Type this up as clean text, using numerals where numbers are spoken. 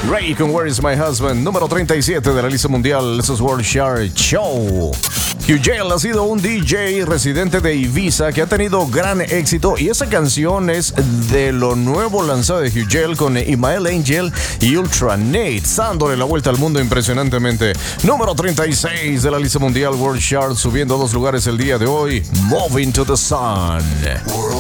Ray con Where is My Husband, número 37 de la lista mundial. This is World Chart Show. Hugel ha sido un DJ residente de Ibiza que ha tenido gran éxito, y esa canción es de lo nuevo lanzado de Hugel con Imael Angel y Ultra Nate, dándole la vuelta al mundo impresionantemente. Número 36 de la lista mundial World Chart, subiendo 2 lugares el día de hoy. Moving to the Sun.